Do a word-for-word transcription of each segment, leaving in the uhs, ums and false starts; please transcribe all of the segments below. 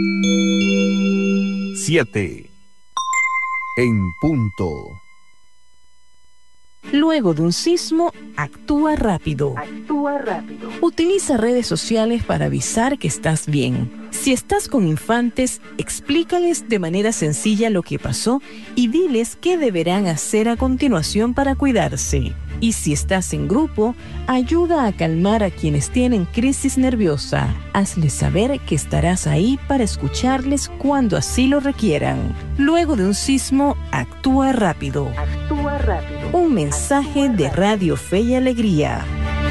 siete. En punto. Luego de un sismo, actúa rápido. Actúa rápido. Utiliza redes sociales para avisar que estás bien. Si estás con infantes, explícales de manera sencilla lo que pasó y diles qué deberán hacer a continuación para cuidarse. Y si estás en grupo, ayuda a calmar a quienes tienen crisis nerviosa. Hazles saber que estarás ahí para escucharles cuando así lo requieran. Luego de un sismo, actúa rápido. Actúa rápido. Un mensaje de Radio Fe y Alegría.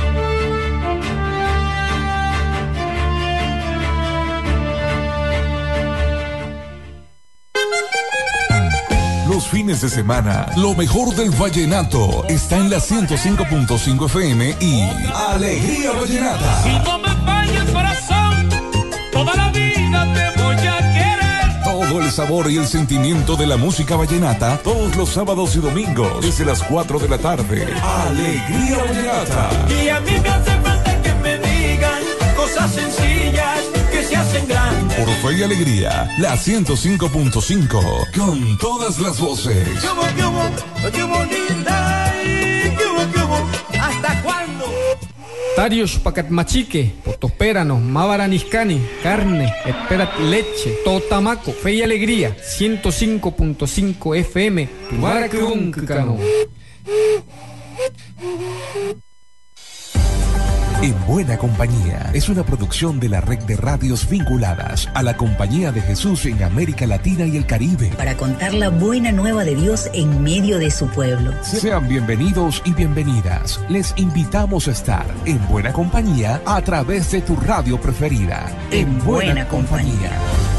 Los fines de semana, lo mejor del vallenato está en la ciento cinco punto cinco F M y Alegría Vallenata. Si no me falla el corazón, toda la vida te voy a querer. Todo el sabor y el sentimiento de la música vallenata, todos los sábados y domingos, desde las cuatro de la tarde. Alegría Vallenata. Y a mí me hace falta que me digan cosas sencillas que se hacen grandes. Por Fe y Alegría, la ciento cinco punto cinco, con todas las voces. ¿Qué hubo, qué hubo, qué hubo, linda? ¿Qué hubo, qué hubo? ¿Hasta cuándo? Tarios Pacatmachique, Potopéranos, Mavaraniscani, carne, esperat leche, totamaco, Fe y Alegría, ciento cinco punto cinco F M, Tumaracruncano. En Buena Compañía es una producción de la red de radios vinculadas a la Compañía de Jesús en América Latina y el Caribe. Para contar la buena nueva de Dios en medio de su pueblo. Sean bienvenidos y bienvenidas. Les invitamos a estar en Buena Compañía a través de tu radio preferida. En, en Buena, Buena Compañía. Compañía.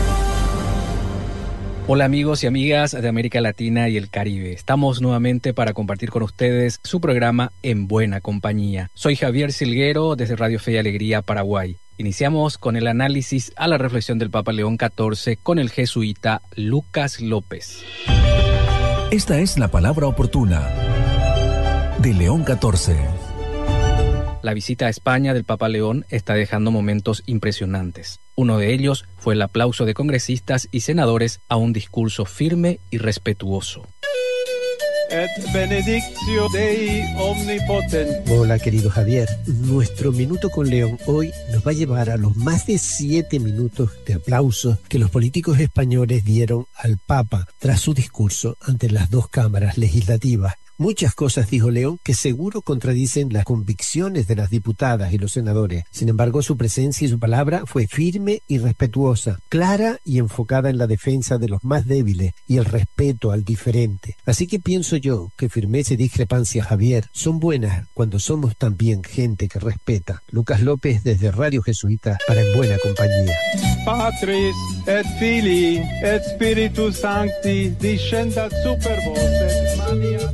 Hola amigos y amigas de América Latina y el Caribe. Estamos nuevamente para compartir con ustedes su programa En Buena Compañía. Soy Javier Silguero desde Radio Fe y Alegría, Paraguay. Iniciamos con el análisis a la reflexión del Papa León catorce con el jesuita Lucas López. Esta es la palabra oportuna de León catorce. La visita a España del Papa León está dejando momentos impresionantes. Uno de ellos fue el aplauso de congresistas y senadores a un discurso firme y respetuoso. Et benedictio Dei omnipotens. Hola querido Javier, nuestro Minuto con León hoy nos va a llevar a los más de siete minutos de aplausos que los políticos españoles dieron al Papa tras su discurso ante las dos cámaras legislativas. Muchas cosas dijo León que seguro contradicen las convicciones de las diputadas y los senadores. Sin embargo, su presencia y su palabra fue firme y respetuosa, clara y enfocada en la defensa de los más débiles y el respeto al diferente. Así que pienso yo que firmeza y discrepancia, Javier, son buenas cuando somos también gente que respeta. Lucas López desde Radio Jesuita para En Buena Compañía. Patris et Filii et Spiritus Sancti discendat super vos et maniat.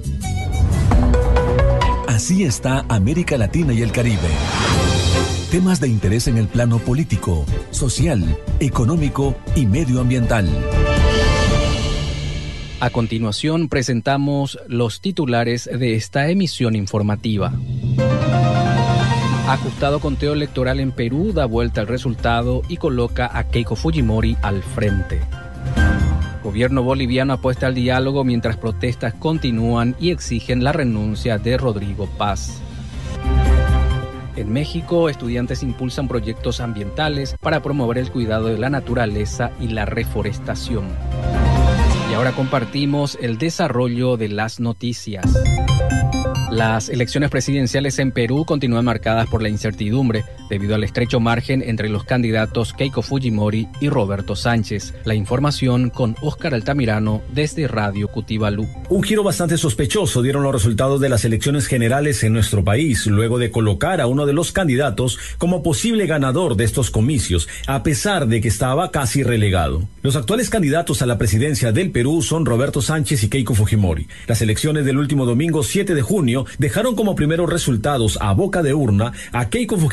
Así está América Latina y el Caribe. Temas de interés en el plano político, social, económico y medioambiental. A continuación presentamos los titulares de esta emisión informativa. Ajustado conteo electoral en Perú da vuelta al resultado y coloca a Keiko Fujimori al frente. Gobierno boliviano apuesta al diálogo mientras protestas continúan y exigen la renuncia de Rodrigo Paz. En México, estudiantes impulsan proyectos ambientales para promover el cuidado de la naturaleza y la reforestación. Y ahora compartimos el desarrollo de las noticias. Las elecciones presidenciales en Perú continúan marcadas por la incertidumbre debido al estrecho margen entre los candidatos Keiko Fujimori y Roberto Sánchez. La información con Óscar Altamirano desde Radio Cutibalú. Un giro bastante sospechoso dieron los resultados de las elecciones generales en nuestro país, luego de colocar a uno de los candidatos como posible ganador de estos comicios, a pesar de que estaba casi relegado. Los actuales candidatos a la presidencia del Perú son Roberto Sánchez y Keiko Fujimori. Las elecciones del último domingo siete de junio dejaron como primeros resultados a boca de urna a Keiko Fujimori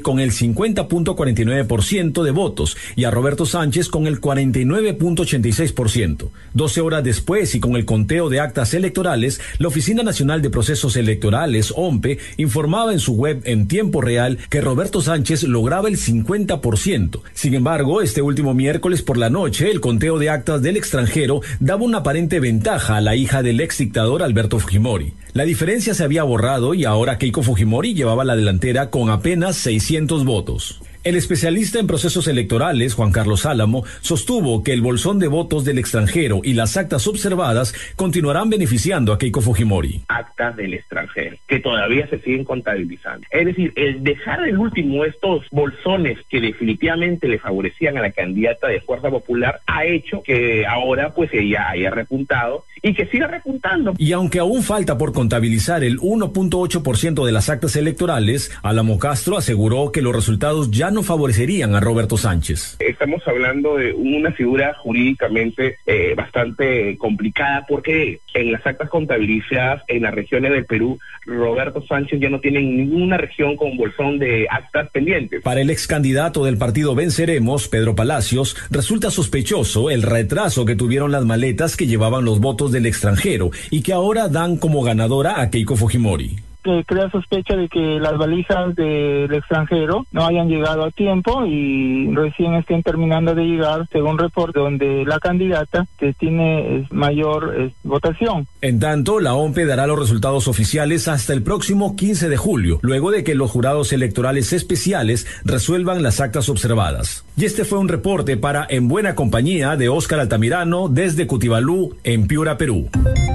con el cincuenta punto cuarenta y nueve por ciento de votos y a Roberto Sánchez con el cuarenta y nueve punto ochenta y seis por ciento. doce horas después y con el conteo de actas electorales, la Oficina Nacional de Procesos Electorales, O M P E, informaba en su web en tiempo real que Roberto Sánchez lograba el cincuenta por ciento. Sin embargo, este último miércoles por la noche, el conteo de actas del extranjero daba una aparente ventaja a la hija del ex dictador Alberto Fujimori. La diferencia se había borrado y ahora Keiko Fujimori llevaba la delantera con apenas seiscientos votos. El especialista en procesos electorales, Juan Carlos Álamo, sostuvo que el bolsón de votos del extranjero y las actas observadas continuarán beneficiando a Keiko Fujimori. Actas del extranjero, que todavía se siguen contabilizando. Es decir, el dejar el último estos bolsones que definitivamente le favorecían a la candidata de Fuerza Popular ha hecho que ahora pues ella haya repuntado y que siga repuntando. Y aunque aún falta por contabilizar el uno punto ocho por ciento de las actas electorales, Álamo Castro aseguró que los resultados ya no favorecerían a Roberto Sánchez. Estamos hablando de una figura jurídicamente eh, bastante complicada porque en las actas contabilizadas en las regiones del Perú, Roberto Sánchez ya no tiene ninguna región con bolsón de actas pendientes. Para el ex candidato del partido Venceremos, Pedro Palacios, resulta sospechoso el retraso que tuvieron las maletas que llevaban los votos del extranjero y que ahora dan como ganadora a Keiko Fujimori. Que crea sospecha de que las valijas del extranjero no hayan llegado a tiempo y recién estén terminando de llegar, según reporte donde la candidata que tiene mayor eh, votación. En tanto, la O M P E dará los resultados oficiales hasta el próximo quince de julio, luego de que los jurados electorales especiales resuelvan las actas observadas. Y este fue un reporte para En Buena Compañía de Óscar Altamirano desde Cutibalú, en Piura, Perú.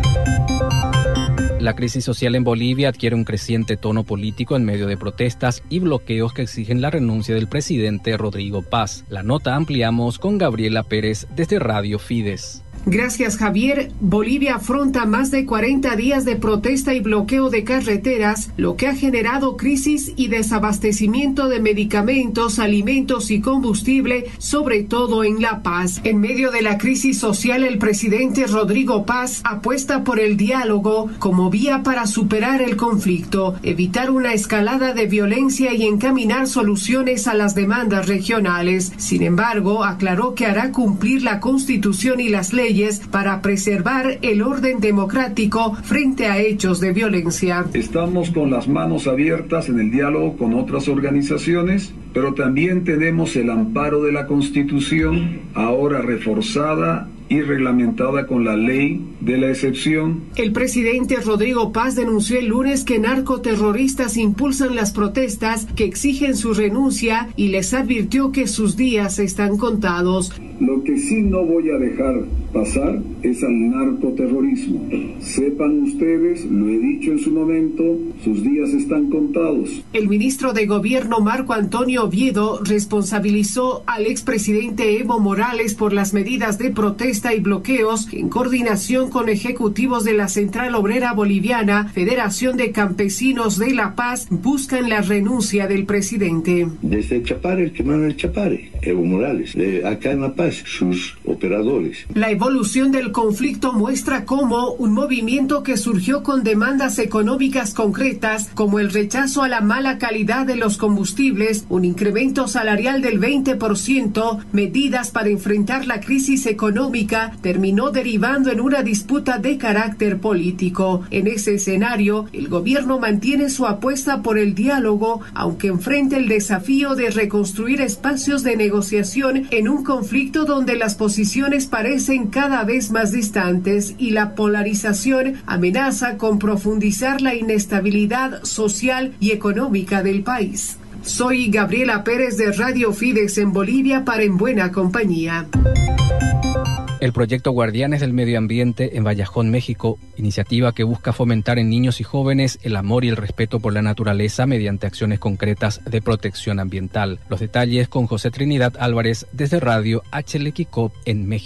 La crisis social en Bolivia adquiere un creciente tono político en medio de protestas y bloqueos que exigen la renuncia del presidente Rodrigo Paz. La nota ampliamos con Gabriela Pérez desde Radio Fides. Gracias, Javier. Bolivia afronta más de cuarenta días de protesta y bloqueo de carreteras, lo que ha generado crisis y desabastecimiento de medicamentos, alimentos y combustible, sobre todo en La Paz. En medio de la crisis social, el presidente Rodrigo Paz apuesta por el diálogo como vía para superar el conflicto, evitar una escalada de violencia y encaminar soluciones a las demandas regionales. Sin embargo, aclaró que hará cumplir la Constitución y las leyes para preservar el orden democrático frente a hechos de violencia. Estamos con las manos abiertas en el diálogo con otras organizaciones, pero también tenemos el amparo de la Constitución, ahora reforzada y reglamentada con la ley de la excepción. El presidente Rodrigo Paz denunció el lunes que narcoterroristas impulsan las protestas que exigen su renuncia y les advirtió que sus días están contados. Lo que sí no voy a dejar pasar es al narcoterrorismo. Sepan ustedes, lo he dicho en su momento, sus días están contados. El ministro de Gobierno Marco Antonio Oviedo responsabilizó al expresidente Evo Morales por las medidas de protesta y bloqueos que en coordinación con ejecutivos de la Central Obrera Boliviana, Federación de Campesinos de La Paz, buscan la renuncia del presidente. Desde Chapare, el que manda el Chapare, Evo Morales, de acá en La Paz, sus operadores. La evolución del conflicto muestra cómo un movimiento que surgió con demandas económicas concretas, como el rechazo a la mala calidad de los combustibles, un incremento salarial del veinte por ciento, medidas para enfrentar la crisis económica, terminó derivando en una disputa de carácter político. En ese escenario, el gobierno mantiene su apuesta por el diálogo, aunque enfrente el desafío de reconstruir espacios de negociación en un conflicto donde las posiciones parecen cada vez más distantes y la polarización amenaza con profundizar la inestabilidad social y económica del país. Soy Gabriela Pérez de Radio Fides en Bolivia para En Buena Compañía. El proyecto Guardianes del Medio Ambiente en Vallajón, México, iniciativa que busca fomentar en niños y jóvenes el amor y el respeto por la naturaleza mediante acciones concretas de protección ambiental. Los detalles con José Trinidad Álvarez desde Radio H L Q I C O P en México.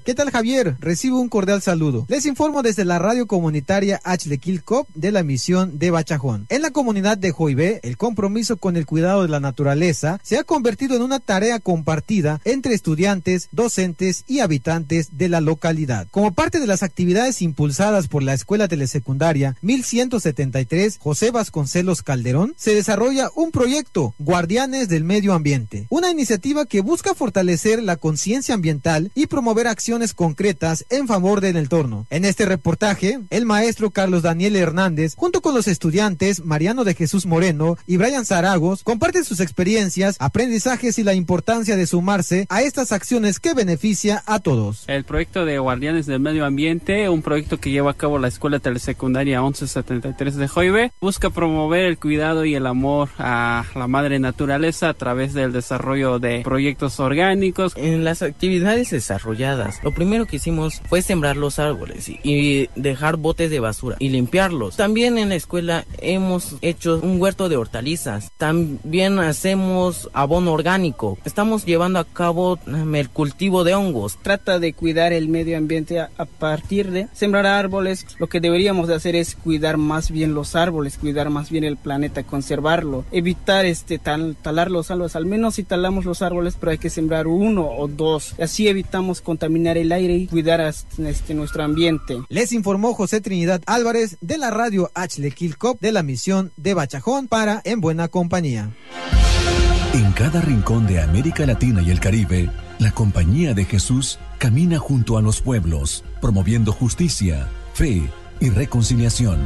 ¿Qué tal, Javier? Recibo un cordial saludo. Les informo desde la radio comunitaria Achlequilcop de la misión de Bachajón. En la comunidad de Joibé, el compromiso con el cuidado de la naturaleza se ha convertido en una tarea compartida entre estudiantes, docentes y habitantes de la localidad. Como parte de las actividades impulsadas por la Escuela Telesecundaria mil ciento setenta y tres José Vasconcelos Calderón, se desarrolla un proyecto, Guardianes del Medio Ambiente, una iniciativa que busca fortalecer la conciencia ambiental y promover acciones concretas en favor del entorno. En este reportaje, el maestro Carlos Daniel Hernández, junto con los estudiantes Mariano de Jesús Moreno y Brian Zaragos, comparten sus experiencias, aprendizajes y la importancia de sumarse a estas acciones que beneficia a todos. El proyecto de Guardianes del Medio Ambiente, un proyecto que lleva a cabo la Escuela Telesecundaria once setenta y tres de Joibé, busca promover el cuidado y el amor a la madre naturaleza a través del desarrollo de proyectos orgánicos. En las actividades desarrolladas, lo primero que hicimos fue sembrar los árboles y, y dejar botes de basura y limpiarlos. También en la escuela hemos hecho un huerto de hortalizas. También hacemos abono orgánico. Estamos llevando a cabo el cultivo de hongos. Trata de cuidar el medio ambiente a, a partir de sembrar árboles. Lo que deberíamos de hacer es cuidar más bien los árboles, cuidar más bien el planeta, conservarlo, evitar este tal, talar los árboles. Al menos si talamos los árboles, pero hay que sembrar uno o dos. Así evitamos contaminar el aire y cuidar a este, nuestro ambiente. Les informó José Trinidad Álvarez de la radio Achlequilcop de la misión de Bachajón para En Buena Compañía. En cada rincón de América Latina y el Caribe, la Compañía de Jesús camina junto a los pueblos, promoviendo justicia, fe y reconciliación.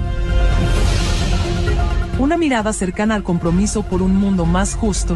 Una mirada cercana al compromiso por un mundo más justo.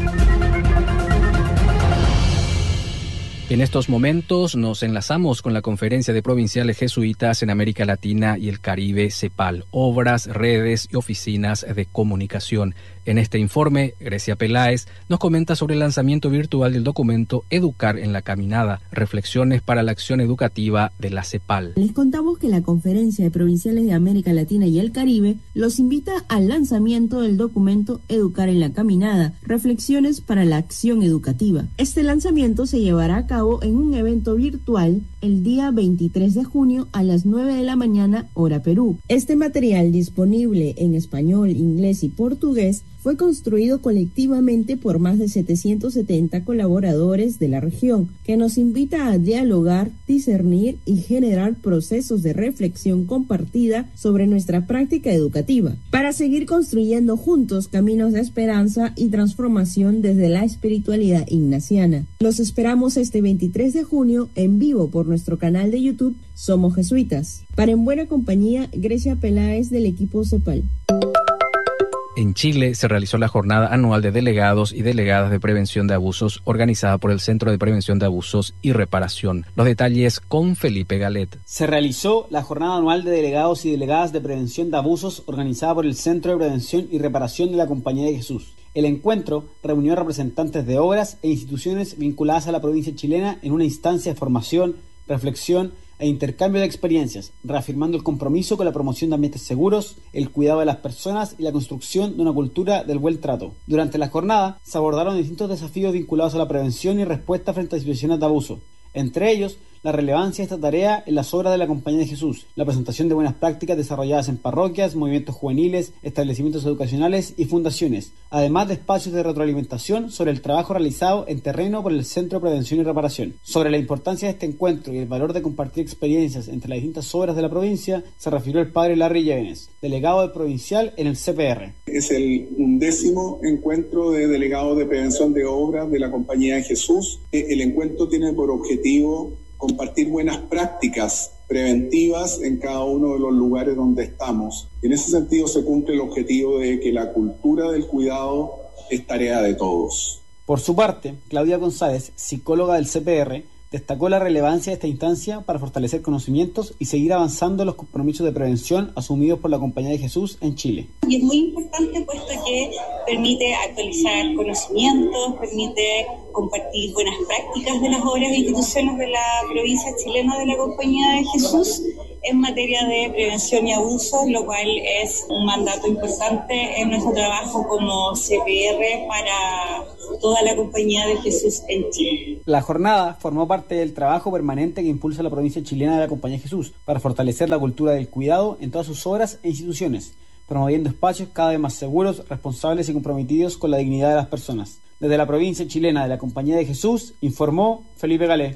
En estos momentos nos enlazamos con la Conferencia de Provinciales Jesuitas en América Latina y el Caribe, CEPAL, obras, redes y oficinas de comunicación. En este informe, Grecia Peláez nos comenta sobre el lanzamiento virtual del documento Educar en la Caminada, reflexiones para la acción educativa de la CEPAL. Les contamos que la Conferencia de Provinciales de América Latina y el Caribe los invita al lanzamiento del documento Educar en la Caminada, reflexiones para la acción educativa. Este lanzamiento se llevará a cabo en un evento virtual el día veintitrés de junio a las nueve de la mañana, hora Perú. Este material, disponible en español, inglés y portugués, fue construido colectivamente por más de setecientos setenta colaboradores de la región, que nos invita a dialogar, discernir y generar procesos de reflexión compartida sobre nuestra práctica educativa, para seguir construyendo juntos caminos de esperanza y transformación desde la espiritualidad ignaciana. Los esperamos este veintitrés de junio en vivo por nuestro canal de YouTube Somos Jesuitas. Para En Buena Compañía, Grecia Peláez del equipo CEPAL. En Chile se realizó la jornada anual de delegados y delegadas de prevención de abusos organizada por el Centro de Prevención de Abusos y Reparación. Los detalles con Felipe Galet. Se realizó la jornada anual de delegados y delegadas de prevención de abusos organizada por el Centro de Prevención y Reparación de la Compañía de Jesús. El encuentro reunió a representantes de obras e instituciones vinculadas a la provincia chilena en una instancia de formación, reflexión e intercambio de experiencias, reafirmando el compromiso con la promoción de ambientes seguros, el cuidado de las personas y la construcción de una cultura del buen trato. Durante la jornada se abordaron distintos desafíos vinculados a la prevención y respuesta frente a situaciones de abuso, entre ellos la relevancia de esta tarea en las obras de la Compañía de Jesús, la presentación de buenas prácticas desarrolladas en parroquias, movimientos juveniles, establecimientos educacionales y fundaciones, además de espacios de retroalimentación sobre el trabajo realizado en terreno por el Centro de Prevención y Reparación. Sobre la importancia de este encuentro y el valor de compartir experiencias entre las distintas obras de la provincia, se refirió el padre Larry Llévenes, delegado de provincial en el C P R. Es el undécimo encuentro de delegados de prevención de obras de la Compañía de Jesús. El encuentro tiene por objetivo compartir buenas prácticas preventivas en cada uno de los lugares donde estamos. En ese sentido se cumple el objetivo de que la cultura del cuidado es tarea de todos. Por su parte, Claudia González, psicóloga del C P R, destacó la relevancia de esta instancia para fortalecer conocimientos y seguir avanzando en los compromisos de prevención asumidos por la Compañía de Jesús en Chile. Y es muy importante puesto que permite actualizar conocimientos, permite compartir buenas prácticas de las obras e instituciones de la provincia chilena de la Compañía de Jesús en materia de prevención y abusos, lo cual es un mandato importante en nuestro trabajo como C P R para toda la Compañía de Jesús en Chile. La jornada formó parte del trabajo permanente que impulsa la provincia chilena de la Compañía de Jesús para fortalecer la cultura del cuidado en todas sus obras e instituciones, promoviendo espacios cada vez más seguros, responsables y comprometidos con la dignidad de las personas. Desde la provincia chilena de la Compañía de Jesús, informó Felipe Galé.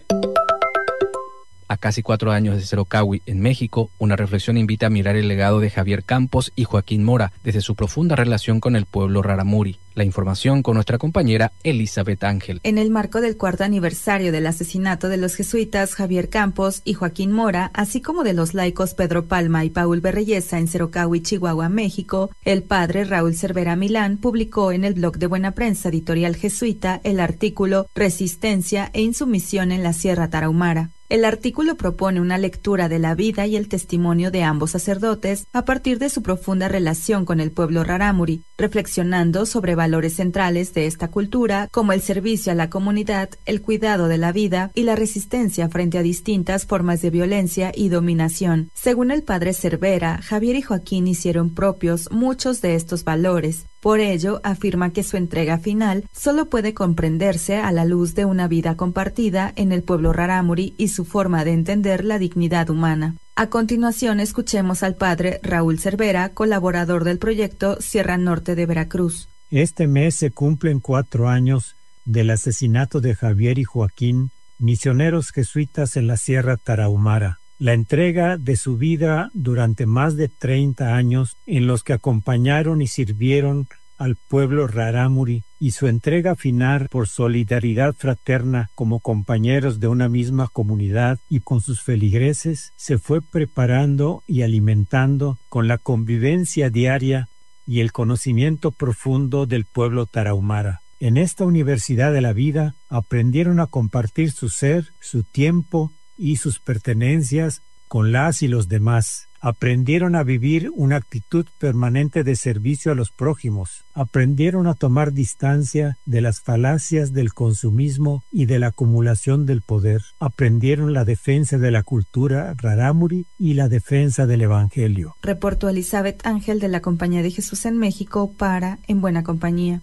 A casi cuatro años de Cerocahui, en México, una reflexión invita a mirar el legado de Javier Campos y Joaquín Mora desde su profunda relación con el pueblo rarámuri. La información con nuestra compañera Elizabeth Ángel. En el marco del cuarto aniversario del asesinato de los jesuitas Javier Campos y Joaquín Mora, así como de los laicos Pedro Palma y Paul Berreyesa en Cerocahui, Chihuahua, México, el padre Raúl Cervera Milán publicó en el blog de Buena Prensa Editorial Jesuita el artículo Resistencia e insumisión en la Sierra Tarahumara. El artículo propone una lectura de la vida y el testimonio de ambos sacerdotes a partir de su profunda relación con el pueblo rarámuri, reflexionando sobre valores centrales de esta cultura como el servicio a la comunidad, el cuidado de la vida y la resistencia frente a distintas formas de violencia y dominación. Según el padre Cervera, Javier y Joaquín hicieron propios muchos de estos valores. Por ello, afirma que su entrega final solo puede comprenderse a la luz de una vida compartida en el pueblo rarámuri y su forma de entender la dignidad humana. A continuación, escuchemos al padre Raúl Cervera, colaborador del proyecto Sierra Norte de Veracruz. Este mes se cumplen cuatro años del asesinato de Javier y Joaquín, misioneros jesuitas en la Sierra Tarahumara. La entrega de su vida durante más de treinta años en los que acompañaron y sirvieron al pueblo rarámuri y su entrega final por solidaridad fraterna como compañeros de una misma comunidad y con sus feligreses se fue preparando y alimentando con la convivencia diaria y el conocimiento profundo del pueblo tarahumara. En esta universidad de la vida aprendieron a compartir su ser, su tiempo y sus pertenencias con las y los demás. Aprendieron a vivir una actitud permanente de servicio a los prójimos. Aprendieron a tomar distancia de las falacias del consumismo y de la acumulación del poder. Aprendieron la defensa de la cultura rarámuri y la defensa del evangelio. Reportó Elizabeth Ángel de la Compañía de Jesús en México para En Buena Compañía.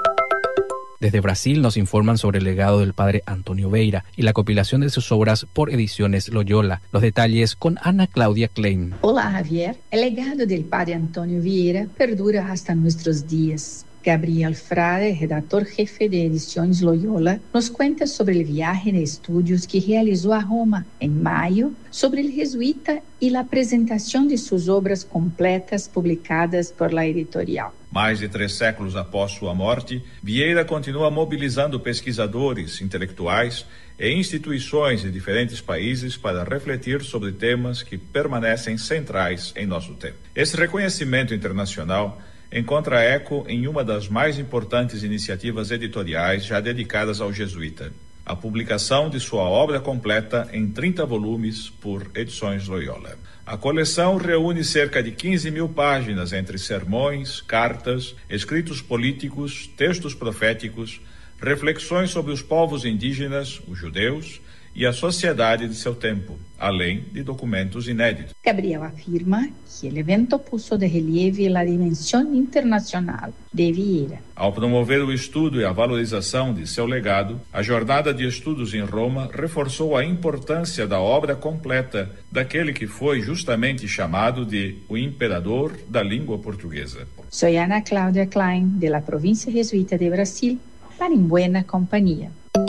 Desde Brasil nos informan sobre el legado del padre Antonio Vieira y la compilación de sus obras por Ediciones Loyola. Los detalles con Ana Claudia Klein. Hola Javier, el legado del padre Antonio Vieira perdura hasta nuestros días. Gabriel Frade, redactor jefe de Ediciones Loyola, nos cuenta sobre el viaje de estudios que realizó a Roma en mayo sobre el jesuita y la presentación de sus obras completas publicadas por la editorial. Mais de três séculos após sua morte, Vieira continua mobilizando pesquisadores, intelectuais e instituições de diferentes países para refletir sobre temas que permanecem centrais em nosso tempo. Esse reconhecimento internacional encontra eco em uma das mais importantes iniciativas editoriais já dedicadas ao jesuíta, a publicação de sua obra completa em trinta volumes por Edições Loyola. A coleção reúne cerca de quinze mil páginas entre sermões, cartas, escritos políticos, textos proféticos, reflexões sobre os povos indígenas, os judeus, e a sociedade de seu tempo, além de documentos inéditos. Gabriel afirma que el evento puso de relieve la dimensión internacional de Vieira. Ao promover o estudo e a valorização de seu legado, a jornada de estudos em Roma reforçou a importância da obra completa daquele que foi justamente chamado de o imperador da língua portuguesa. Soy Ana Claudia Klein, de la provincia jesuita de Brasil, para En Buena Compañía.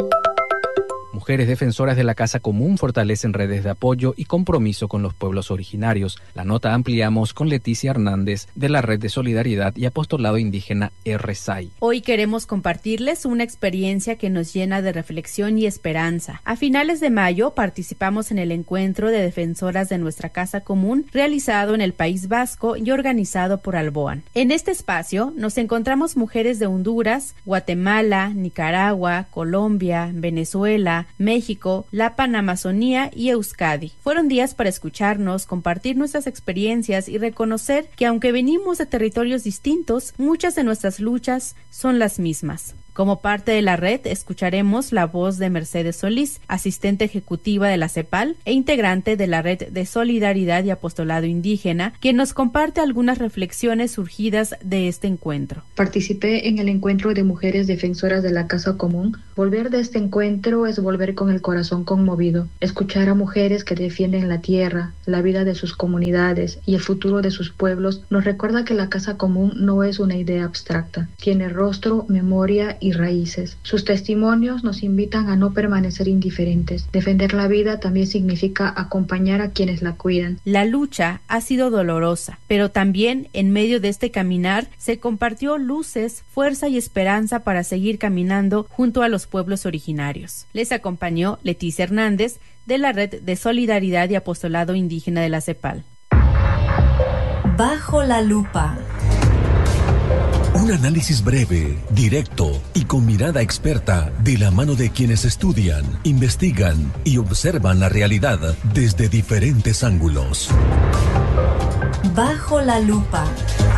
Mujeres defensoras de la casa común fortalecen redes de apoyo y compromiso con los pueblos originarios. La nota ampliamos con Leticia Hernández de la Red de Solidaridad y Apostolado Indígena R S A I. Hoy queremos compartirles una experiencia que nos llena de reflexión y esperanza. A finales de mayo participamos en el encuentro de defensoras de nuestra casa común realizado en el País Vasco y organizado por Alboan. En este espacio nos encontramos mujeres de Honduras, Guatemala, Nicaragua, Colombia, Venezuela, México, la Panamazonía y Euskadi. Fueron días para escucharnos, compartir nuestras experiencias y reconocer que aunque venimos de territorios distintos, muchas de nuestras luchas son las mismas. Como parte de la red, escucharemos la voz de Mercedes Solís, asistente ejecutiva de la CEPAL e integrante de la Red de Solidaridad y Apostolado Indígena, quien nos comparte algunas reflexiones surgidas de este encuentro. Participé en el encuentro de mujeres defensoras de la Casa Común. Volver de este encuentro es volver con el corazón conmovido. Escuchar a mujeres que defienden la tierra, la vida de sus comunidades y el futuro de sus pueblos nos recuerda que la Casa Común no es una idea abstracta. Tiene rostro, memoria y raíces. Sus testimonios nos invitan a no permanecer indiferentes. Defender la vida también significa acompañar a quienes la cuidan. La lucha ha sido dolorosa, pero también en medio de este caminar se compartió luces, fuerza y esperanza para seguir caminando junto a los pueblos originarios. Les acompañó Leticia Hernández de la Red de Solidaridad y Apostolado Indígena de la CEPAL. Bajo la lupa. Un análisis breve, directo y con mirada experta de la mano de quienes estudian, investigan y observan la realidad desde diferentes ángulos. Bajo la lupa.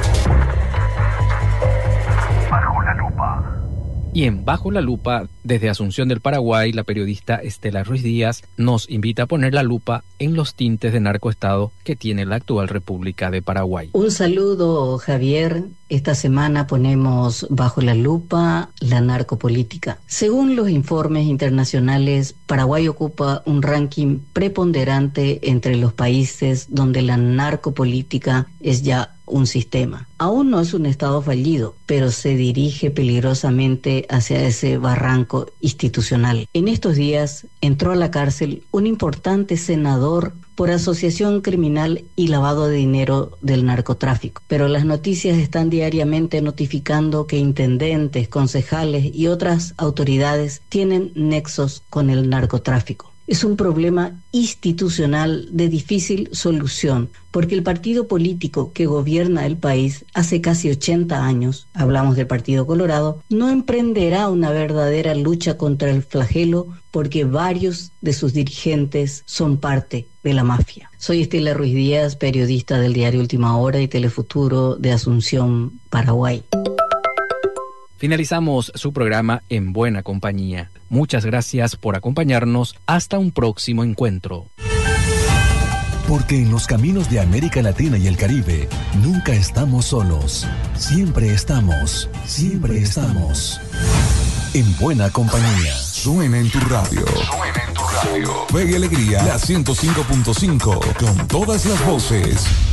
Bajo la lupa. Y en Bajo la Lupa, desde Asunción del Paraguay, la periodista Estela Ruiz Díaz nos invita a poner la lupa en los tintes de narcoestado que tiene la actual República de Paraguay. Un saludo, Javier. Esta semana ponemos bajo la lupa la narcopolítica. Según los informes internacionales, Paraguay ocupa un ranking preponderante entre los países donde la narcopolítica es ya un sistema. Aún no es un estado fallido, pero se dirige peligrosamente hacia ese barranco institucional. En estos días entró a la cárcel un importante senador por asociación criminal y lavado de dinero del narcotráfico. Pero las noticias están diariamente notificando que intendentes, concejales y otras autoridades tienen nexos con el narcotráfico. Es un problema institucional de difícil solución, porque el partido político que gobierna el país hace casi ochenta años, hablamos del Partido Colorado, no emprenderá una verdadera lucha contra el flagelo porque varios de sus dirigentes son parte de la mafia. Soy Estela Ruiz Díaz, periodista del diario Última Hora y Telefuturo de Asunción, Paraguay. Finalizamos su programa en buena compañía. Muchas gracias por acompañarnos. Hasta un próximo encuentro. Porque en los caminos de América Latina y el Caribe nunca estamos solos. Siempre estamos, siempre estamos en buena compañía. Suena en tu radio. Suena en tu radio. Fe y Alegría, la ciento cinco punto cinco, con todas las voces.